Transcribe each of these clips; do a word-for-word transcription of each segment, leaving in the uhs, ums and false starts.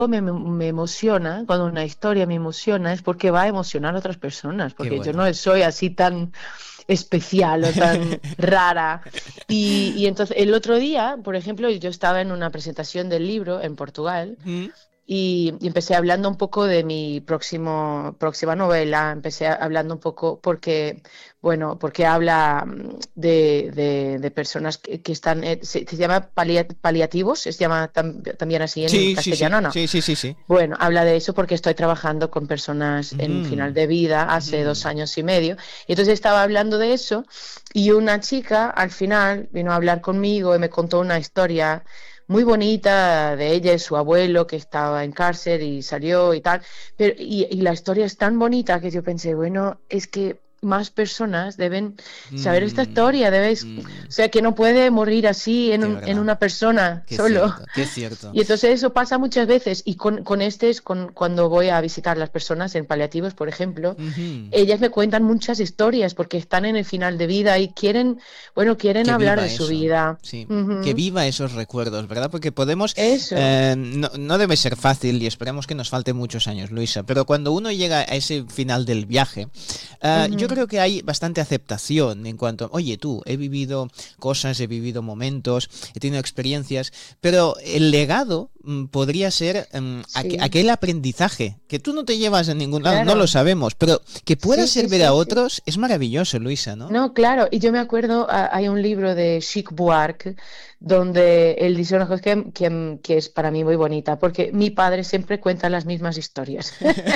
me, me emociona, cuando una historia me emociona, es porque va a emocionar a otras personas, Qué porque yo bueno. no soy así tan especial o tan rara. Y, y entonces el otro día, por ejemplo, yo estaba en una presentación del libro en Portugal Mm, y, y empecé hablando un poco de mi próximo, próxima novela, empecé a- hablando un poco porque, bueno, porque habla mm, de, de, de personas que, que están, eh, se, se llama palia- paliativos, se llama tam- también así en sí, sí, sí, castellano, ¿no? sí, sí, sí, sí. Bueno, habla de eso porque estoy trabajando con personas en final Mm, de vida hace dos mm. años y medio. Y entonces estaba hablando de eso y una chica al final vino a hablar conmigo y me contó una historia muy bonita de ella y su abuelo que estaba en cárcel y salió y tal. Pero, y, y la historia es tan bonita que yo pensé, bueno, es que más personas deben saber esta Mm, historia, debéis, o mm, sea, que no puede morir así en, qué un, en verdad, una persona qué solo. cierto, qué cierto. Y entonces eso pasa muchas veces y con, con este es con, cuando voy a visitar las personas en paliativos, por ejemplo, Ujú. ellas me cuentan muchas historias porque están en el final de vida y quieren, bueno, quieren Que hablar viva de su eso, vida. sí. Que Ujú. viva esos recuerdos, ¿verdad? Porque podemos, Eso. eh, no, no debe ser fácil y esperemos que nos falte muchos años, Luisa, pero cuando uno llega a ese final del viaje, eh, yo Ujú. creo que hay bastante aceptación en cuanto, oye tú, he vivido cosas, he vivido momentos, he tenido experiencias, pero el legado mm, podría ser mm, aqu- Sí, aquel aprendizaje que tú no te llevas a ningún lado, no lo claro. sabemos, pero que pueda Sí, sí, servir a sí, sí. otros es maravilloso, Luisa, ¿no? No, claro, y yo me acuerdo, ah, hay un libro de Chic Buarque donde él dice una cosa que, que, que es para mí muy bonita, porque mi padre siempre cuenta las mismas historias.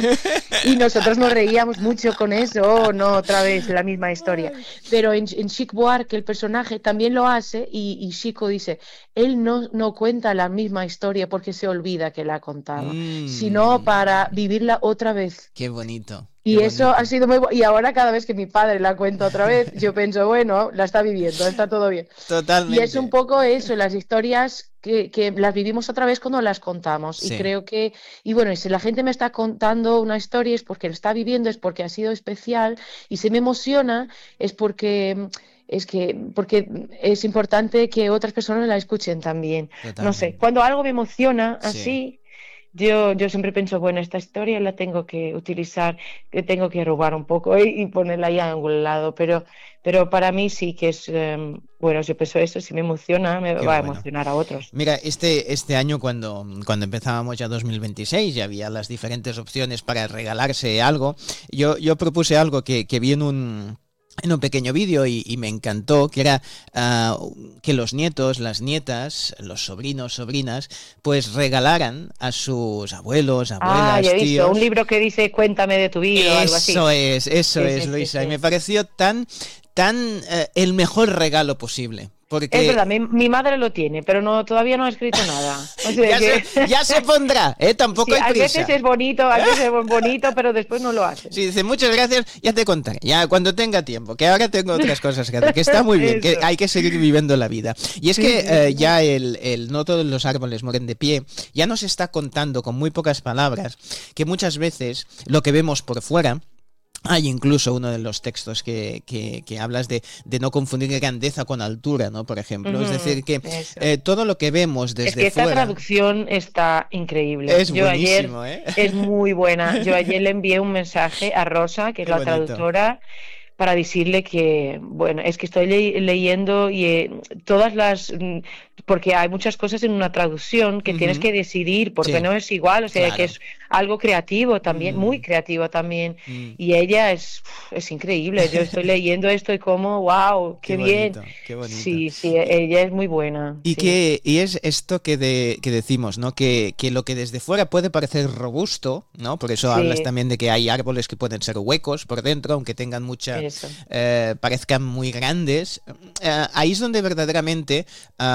Y nosotros nos reíamos mucho con eso, oh, no, otra vez la misma historia. Ay. Pero en, en Chic Buarque el personaje también lo hace y, y Chico dice, él no, no cuenta la misma historia porque se olvida que la ha contado, sino para Mm, vivirla otra vez. qué bonito, qué Y eso ha bonito. sido muy bueno. Y ahora cada vez que mi padre la cuenta otra vez, yo pienso, bueno, la está viviendo, está todo bien. Y es un Totalmente. poco eso, las historias que, que las vivimos otra vez cuando las contamos. Y Sí, creo que, y bueno, y si la gente me está contando una historia es porque lo está viviendo, es porque ha sido especial. Y si me emociona es porque... Es que, porque es importante que otras personas la escuchen también. No sé, totalmente. cuando algo me emociona Sí. así, yo, yo siempre pienso, bueno, esta historia la tengo que utilizar, que tengo que robar un poco y, y ponerla ahí a algún lado, pero, pero para mí sí que es, eh, bueno, si pienso eso, si me emociona, me Qué va a bueno. emocionar a otros. Mira, este, este año cuando, cuando empezábamos ya dos mil veintiséis y había las diferentes opciones para regalarse algo, yo, yo propuse algo que, que vi en un, en un pequeño vídeo y, y me encantó, que era ah, que los nietos, las nietas, los sobrinos, sobrinas, pues regalaran a sus abuelos, Ah, ya abuelas, he visto, un tíos. libro que dice Cuéntame de tu vida o algo así. Eso es, eso Sí, es, sí, sí, Luisa. Y me sí. pareció tan, tan eh, el mejor regalo posible. Es Porque verdad, mi, mi madre lo tiene, pero no, todavía no ha escrito nada. O sea ya se, que ya se pondrá, ¿eh? Tampoco sí, hay a veces prisa. es bonito, a veces es bonito, pero después no lo hacen. Si dice muchas gracias, ya te contaré, ya cuando tenga tiempo, que ahora tengo otras cosas que hacer, que está muy bien, que Eso. hay que seguir viviendo la vida. Y es Sí, que sí, eh, sí. ya el, el no todos los árboles mueren de pie, ya nos está contando con muy pocas palabras que muchas veces lo que vemos por fuera. Hay incluso uno de los textos que, que, que hablas de, de no confundir grandeza con altura, ¿no? Por ejemplo. Es Ujú, decir, que eso. eh, todo lo que vemos Es desde que esta fuera traducción está increíble. es Yo ayer, buenísimo, ¿eh? es muy buena. Yo ayer le envié un mensaje a Rosa, que es Qué la bonito. traductora, para decirle que, bueno, es que estoy le- leyendo y eh, todas las, mm, porque hay muchas cosas en una traducción que tienes Ujú. que decidir, porque Sí, no es igual, o sea, que claro. es algo creativo también, muy Mm, creativo también. mm. Y ella es, es increíble. Yo estoy leyendo esto y como, wow, Qué qué bien. bonito, qué bonito. Sí, sí, Y, ella es muy buena, y sí. que y es esto que, de, que decimos, ¿no? Que, que lo que desde fuera puede parecer robusto, ¿no? Por eso hablas Sí, también de que hay árboles que pueden ser huecos por dentro, aunque tengan mucha, eso. eh, parezcan muy grandes. Eh, ahí es donde verdaderamente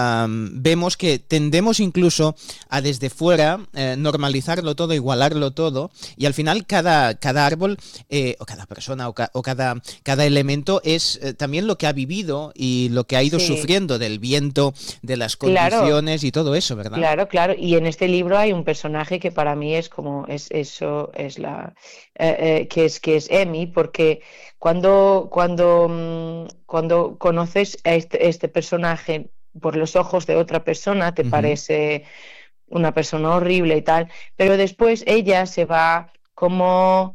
am, vemos que tendemos incluso a desde fuera eh, normalizarlo todo, igualarlo todo, y al final cada, cada árbol eh, o cada persona o, ca- o cada, cada elemento es eh, también lo que ha vivido y lo que ha ido Sí, sufriendo del viento, de las claro, condiciones y todo eso, ¿verdad? claro, claro. Y en este libro hay un personaje que para mí es como es eso, es la eh, eh, que es que es Emi, porque cuando cuando mm, cuando conoces a este, este personaje por los ojos de otra persona, te Ujú. parece una persona horrible y tal, pero después ella se va como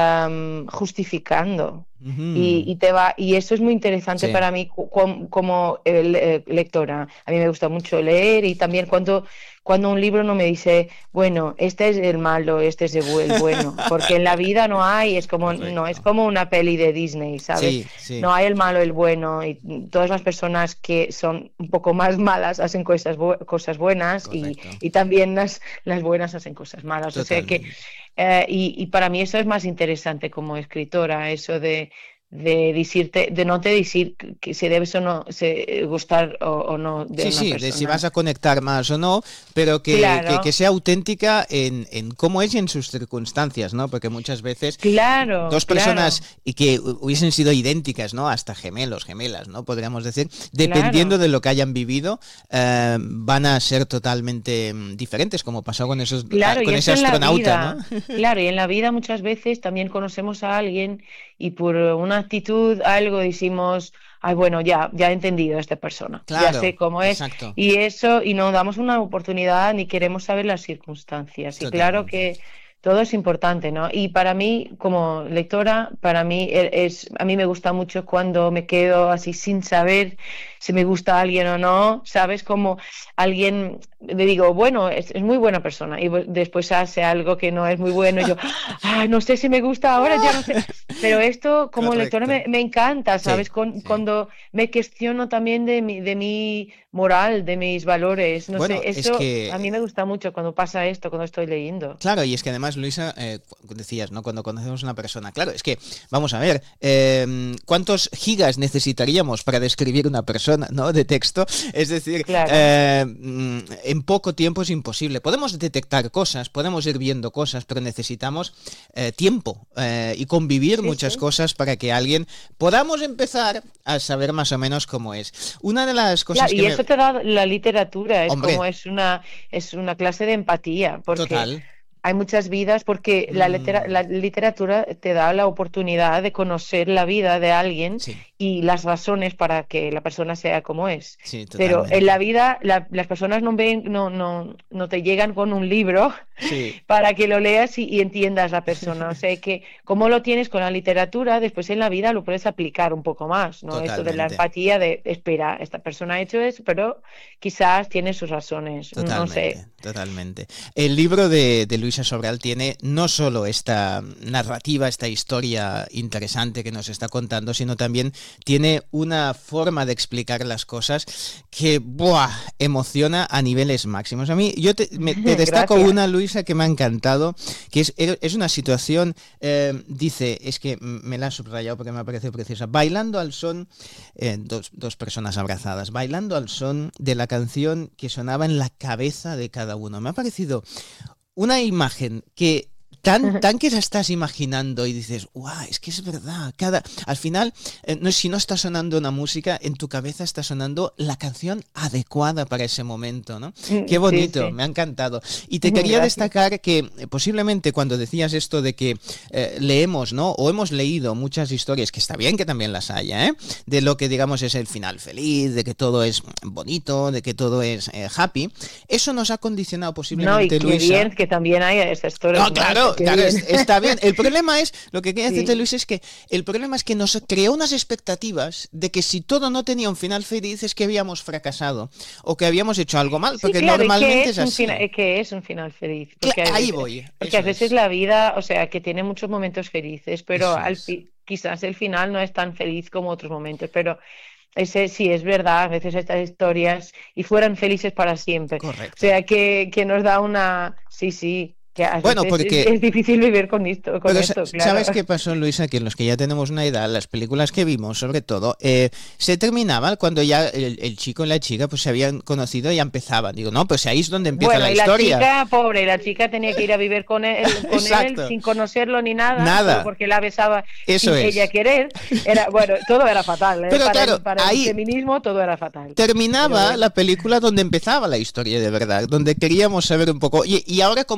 am, justificando. Y, Ujú. y te va, y eso es muy interesante Sí, para mí cu- com- como eh, le- eh, lectora. A mí me gusta mucho leer y también cuando, cuando un libro no me dice, bueno, este es el malo, este es el bu- el bueno, porque en la vida no hay, es como, no, es correcto. como una peli de Disney, ¿sabes? Sí, sí, No hay el malo, el bueno, y todas las personas que son un poco más malas hacen cosas, bu- cosas buenas y, correcto. y también las, las buenas hacen cosas malas. O sea que, Totalmente. eh, y, y para mí eso es más interesante como escritora, eso de de decirte, de no te decir que si debes o no se, gustar o, o no de Sí, una sí, de si persona. vas a conectar más o no, pero que, que, que Claro, sea auténtica en, en cómo es y en sus circunstancias, ¿no? Porque muchas veces claro, dos personas claro, y que hu- hubiesen sido idénticas, ¿no? Hasta gemelos, gemelas, ¿no? Podríamos decir, dependiendo claro. de lo que hayan vivido, eh, van a ser totalmente mm, diferentes, como pasó con esos, ah, Claro, y con ese eso en la astronauta, ¿no? vida, claro, y en la vida muchas veces también conocemos a alguien y por una actitud, algo decimos, ay, bueno, ya, ya he entendido a esta persona, ya Claro, sé cómo es, exacto, y eso, y no damos una oportunidad ni queremos saber las circunstancias. Y claro totalmente. que todo es importante, ¿no? Y para mí, como lectora, para mí e- es, a mí me gusta mucho cuando me quedo así sin saber si me gusta alguien o no, ¿sabes? Como alguien le digo, bueno, es, es muy buena persona y bu- después hace algo que no es muy bueno y yo, ah, no sé si me gusta ahora, ya no sé. Pero esto como lectora Correcto. me, me encanta, Sí, ¿sabes? Con- sí. cuando me cuestiono también de mi, de mi moral, de mis valores, no Bueno, sé, es eso a mí que me gusta mucho cuando pasa esto, cuando estoy leyendo. claro, y es que además, Luisa, eh, cu- decías, ¿no? Cuando conocemos a una persona, claro, es que, vamos a ver, eh, ¿cuántos gigas necesitaríamos para describir una persona, ¿no? De texto. Es decir, Claro, eh, mm, en poco tiempo es imposible. Podemos detectar cosas, podemos ir viendo cosas, pero necesitamos eh, tiempo eh, y convivir sí, muchas sí. cosas para que alguien podamos empezar a saber más o menos cómo es. Una de las cosas Claro, que y me... eso te da la literatura, es como Hombre, es una, es una clase de empatía, porque total. hay muchas vidas, porque la, litera- Mm, la literatura te da la oportunidad de conocer la vida de alguien sí, y las razones para que la persona sea como es. sí, Pero en la totalmente. vida la- las personas no ven, no, no, no te llegan con un libro Sí. para que lo leas y, y entiendas la persona. O sea que como lo tienes con la literatura, después en la vida lo puedes aplicar un poco más, ¿no? Esto de la Totalmente, empatía de, espera, esta persona ha hecho eso, pero quizás tiene sus razones, no sé. totalmente, totalmente. El libro de, de Luisa Sobral tiene no solo esta narrativa, esta historia interesante que nos está contando, sino también tiene una forma de explicar las cosas que, ¡buah!, emociona a niveles máximos. A mí, yo te, me- te destaco una, Gracias. Luisa, que me ha encantado, que es, es una situación, eh, dice, es que me la he subrayado porque me ha parecido preciosa, bailando al son eh, dos, dos personas abrazadas, bailando al son de la canción que sonaba en la cabeza de cada uno. Me ha parecido una imagen que tan, tan que la estás imaginando y dices, guau, es que es verdad. Cada, al final, eh, no, si no está sonando una música, en tu cabeza está sonando la canción adecuada para ese momento, ¿no? Qué Sí, bonito, sí. me ha encantado. Y te quería Gracias. destacar que eh, posiblemente cuando decías esto de que eh, leemos, ¿no? O hemos leído muchas historias, que está bien que también las haya, ¿eh? De lo que digamos es el final feliz, de que todo es bonito, de que todo es eh, happy. Eso nos ha condicionado No, y posiblemente, qué Luisa. bien que también haya estas historias, No, ¿no? O sea, claro, qué claro, bien. es- está bien. El problema es, lo que quería decirte, Sí. Luis, es que el problema es que nos creó unas expectativas de que si todo no tenía un final feliz es que habíamos fracasado o que habíamos hecho algo mal, Sí, porque claro, ¿y qué normalmente es es un final, así. qué es un final feliz? Cla- Porque a ahí veces, voy, porque a eso veces es, la vida, o sea, que tiene muchos momentos felices, pero eso al es, fi- quizás el final no es tan feliz como otros momentos, pero ese sí es verdad, a veces estas historias y fueran felices para siempre. O correcto. sea, que, que nos da una, sí, sí, que a Bueno, veces es, es porque difícil vivir con esto, con pero sa- esto, claro. ¿sabes qué pasó, Luisa? Que los que ya tenemos una edad, las películas que vimos, sobre todo, eh, se terminaban cuando ya el, el chico y la chica pues se habían conocido y ya empezaban. Digo, no, pues ahí es donde empieza Bueno, la y la historia. chica, pobre, la chica tenía que ir a vivir con él, con él Exacto. sin conocerlo ni nada, solo Nada. porque la besaba Eso sin ella es. querer. Era, bueno, todo era fatal, ¿eh? Pero Para claro, el, para el ahí feminismo todo era fatal. Pero terminaba bueno. la película donde empezaba la historia de verdad, donde queríamos saber un poco, y, y ahora cómo les va a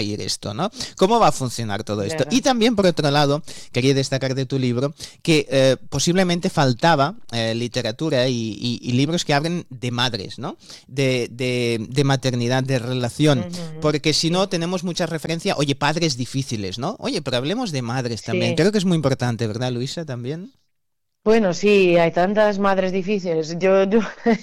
ir esto, ¿no? ¿Cómo va a funcionar todo esto? Claro. Y también, por otro lado, quería destacar de tu libro que eh, posiblemente faltaba eh, literatura y, y, y libros que hablen de madres, ¿no? De, de, de maternidad, de relación, Ujú, porque si sí. no tenemos mucha referencia, oye, padres difíciles, ¿no? Oye, pero hablemos de madres también. Sí. Creo que es muy importante, ¿verdad, Luisa, también? Bueno, sí, hay tantas madres difíciles. Yo, yo,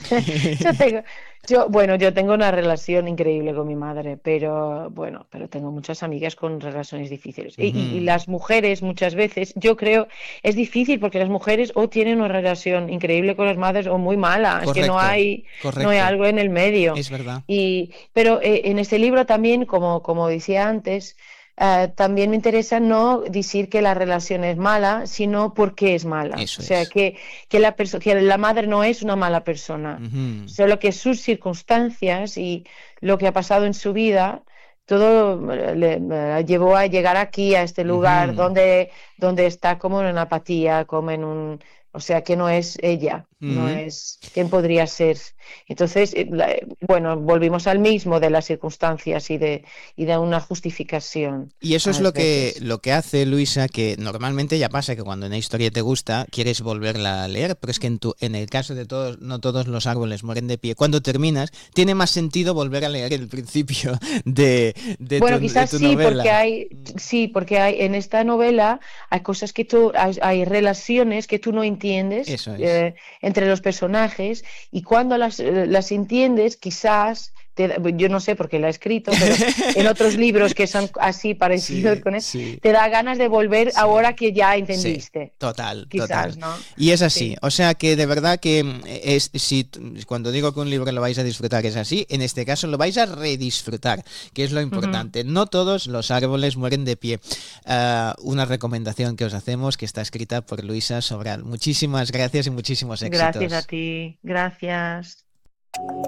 yo tengo, yo, bueno, yo tengo una relación increíble con mi madre, pero bueno, pero tengo muchas amigas con relaciones difíciles. Y, y- y Ujú. las mujeres muchas veces, yo creo, es difícil porque las mujeres o tienen una relación increíble con las madres o muy mala. Es que no Correcto, hay, no hay correcto, algo en el medio. es verdad. Y, pero eh, en este libro también, como, como decía antes. Eh, también me interesa no decir que la relación es mala, sino por qué es mala. O Eso sea, es. que, que, la, perso- que la madre no es una mala persona, Ujú. solo que sus circunstancias y lo que ha pasado en su vida, todo eh, le, le llevó a llegar aquí, a este lugar, Ujú. donde, donde está como en una apatía, como en un... O sea, que no es ella, no Ujú. es quién podría ser. Entonces, eh, la- bueno, volvimos al mismo de las circunstancias y de, y de una justificación Y eso a es lo las que, veces. lo que hace Luisa, que normalmente ya pasa que cuando una historia te gusta, quieres volverla a leer, pero es que en, tu, en el caso de todos, no todos los árboles mueren de pie, cuando terminas, tiene más sentido volver a leer el principio de, de, Bueno, tu, de quizás tu sí, porque novela. hay, sí, porque hay en esta novela hay cosas que tú, hay, hay relaciones que tú no entiendes Eso es. eh, entre los personajes y cuando las, eh, las entiendes, quizás, te da- yo no sé por qué la he escrito, pero en otros libros que son así parecidos Sí, con él, sí. te da ganas de volver ahora Sí, que ya sí, entendiste, total, total. quizás, ¿no? Y es así, Sí. o sea que de verdad que mm, es, si t- cuando digo que un libro lo vais a disfrutar es así, en este caso lo vais a redisfrutar, que es lo Ujú. importante. No todos los árboles mueren de pie. Ah, una recomendación que os hacemos que está escrita por Luisa Sobral. Muchísimas gracias y muchísimos Gracias a éxitos. ti, gracias.